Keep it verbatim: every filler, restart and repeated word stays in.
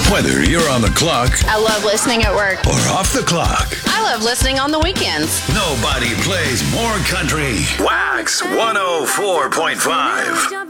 Whether you're on the clock I love listening at work. or off the clock, I love listening on the weekends. nobody plays more country. Wax one oh four point five.